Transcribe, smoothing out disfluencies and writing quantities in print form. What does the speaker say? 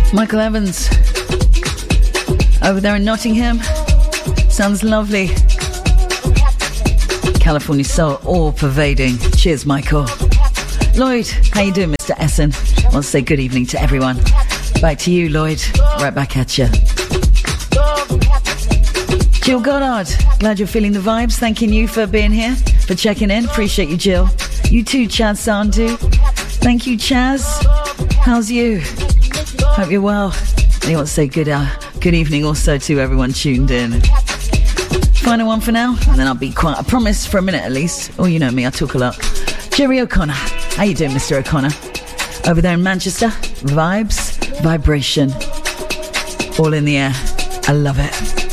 Michael Evans over there in Nottingham. Sounds lovely. California soul, all pervading. Cheers, Michael. Lloyd, how you doing, Mr. Essen? I want to say good evening to everyone. Back to you, Lloyd. Right back at you. Jill Goddard, glad you're feeling the vibes. Thanking you for being here, for checking in. Appreciate you, Jill. You too, Chaz Sandu. Thank you, Chaz. How's you? Hope you're well. I want to say good evening also to everyone tuned in. Final one for now, and then I'll be quiet. I promise, for a minute at least. Oh, you know me, I talk a lot. Jerry O'Connor. How you doing, Mr. O'Connor? Over there in Manchester. Vibes, vibration. All in the air. I love it.